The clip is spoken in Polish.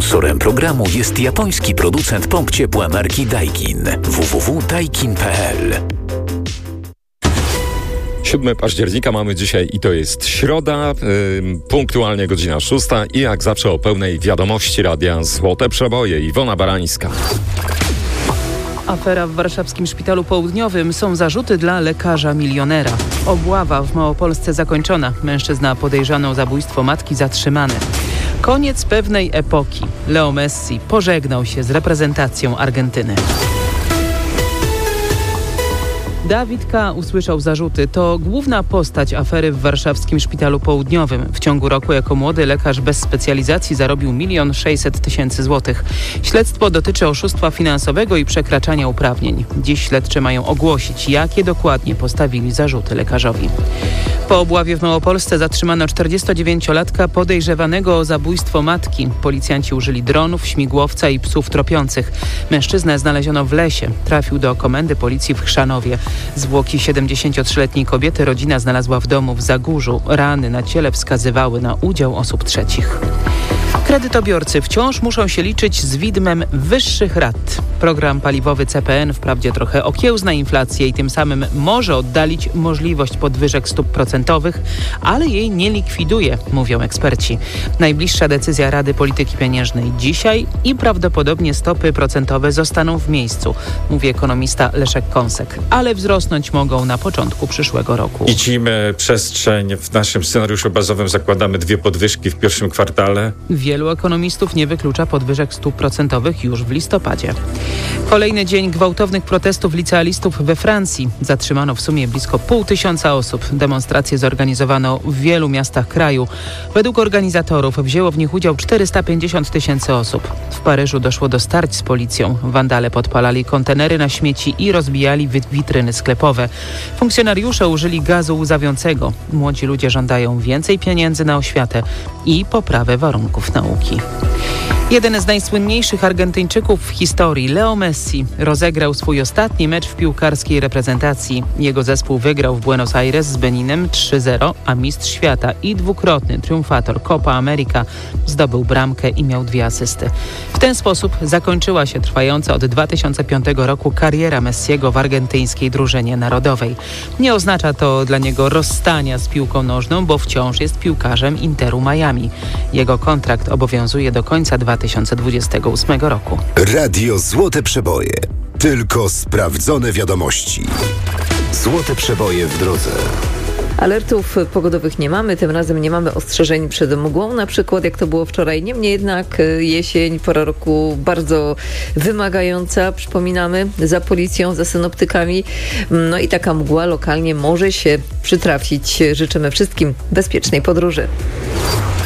Sponsorem programu jest japoński producent pomp ciepła marki Daikin. www.daikin.pl. 7 października mamy dzisiaj i to jest środa, punktualnie godzina 6 i jak zawsze o pełnej wiadomości radia Złote Przeboje. Iwona Barańska. Afera w warszawskim szpitalu południowym. Są zarzuty dla lekarza milionera. Obława w Małopolsce zakończona. Mężczyzna podejrzany o zabójstwo matki zatrzymany. Koniec pewnej epoki. Leo Messi pożegnał się z reprezentacją Argentyny. Dawid K. usłyszał zarzuty. To główna postać afery w warszawskim szpitalu południowym. W ciągu roku jako młody lekarz bez specjalizacji zarobił 1 600 000 złotych. Śledztwo dotyczy oszustwa finansowego i przekraczania uprawnień. Dziś śledczy mają ogłosić, jakie dokładnie postawili zarzuty lekarzowi. Po obławie w Małopolsce zatrzymano 49-latka podejrzewanego o zabójstwo matki. Policjanci użyli dronów, śmigłowca i psów tropiących. Mężczyznę znaleziono w lesie. Trafił do komendy policji w Chrzanowie. Zwłoki 73-letniej kobiety rodzina znalazła w domu w Zagórzu. Rany na ciele wskazywały na udział osób trzecich. Kredytobiorcy wciąż muszą się liczyć z widmem wyższych rat. Program paliwowy CPN wprawdzie trochę okiełzna inflację i tym samym może oddalić możliwość podwyżek stóp procentowych, ale jej nie likwiduje, mówią eksperci. Najbliższa decyzja Rady Polityki Pieniężnej dzisiaj i prawdopodobnie stopy procentowe zostaną w miejscu, mówi ekonomista Leszek Kąsek, ale wzrosnąć mogą na początku przyszłego roku. Widzimy przestrzeń, w naszym scenariuszu bazowym zakładamy 2 podwyżki w pierwszym kwartale. Wielu ekonomistów nie wyklucza podwyżek stóp procentowych już w listopadzie. Kolejny dzień gwałtownych protestów licealistów we Francji. Zatrzymano w sumie blisko 500 osób. Demonstracje zorganizowano w wielu miastach kraju. Według organizatorów wzięło w nich udział 450 000 osób. W Paryżu doszło do starć z policją. Wandale podpalali kontenery na śmieci i rozbijali witryny sklepowe. Funkcjonariusze użyli gazu łzawiącego. Młodzi ludzie żądają więcej pieniędzy na oświatę i poprawę warunków nauki. Jeden z najsłynniejszych Argentyńczyków w historii, Leo Messi, rozegrał swój ostatni mecz w piłkarskiej reprezentacji. Jego zespół wygrał w Buenos Aires z Beninem 3-0, a mistrz świata i dwukrotny triumfator Copa America zdobył bramkę i miał 2 asysty. W ten sposób zakończyła się trwająca od 2005 roku kariera Messiego w argentyńskiej drużynie narodowej. Nie oznacza to dla niego rozstania z piłką nożną, bo wciąż jest piłkarzem Interu Miami. Jego kontrakt obowiązuje do końca 2028 roku. Radio Złote Przeboje. Tylko sprawdzone wiadomości. Złote Przeboje w drodze. Alertów pogodowych nie mamy, tym razem nie mamy ostrzeżeń przed mgłą, na przykład jak to było wczoraj. Niemniej jednak jesień, pora roku bardzo wymagająca, przypominamy, za policją, za synoptykami. No i taka mgła lokalnie może się przytrafić. Życzymy wszystkim bezpiecznej podróży.